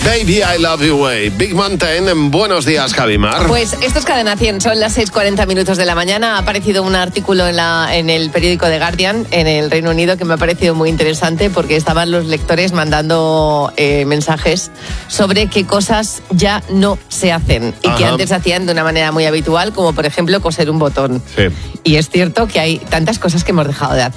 Baby, I Love You Way. Big Mountain, buenos días, Javimar. Pues esto es Cadena 100, son las 6:40 de la mañana. Ha aparecido un artículo en el periódico The Guardian, en el Reino Unido, que me ha parecido muy interesante porque estaban los lectores mandando mensajes sobre qué cosas ya no se hacen y que antes se hacían de una manera muy habitual, como por ejemplo coser un botón. Sí. Y es cierto que hay tantas cosas que hemos dejado de hacer.